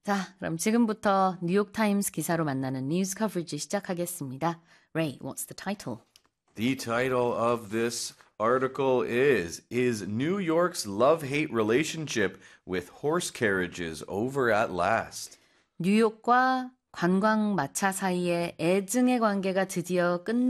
자, 그럼 지금부터 뉴욕타임스 기사로 만나는 뉴스 커버리지 시작하겠습니다. Ray, what's the title? The title of this article is New York's love-hate relationship with horse carriages over at last? 뉴욕과 관광 마차 사이의 애증의 관계가 드디어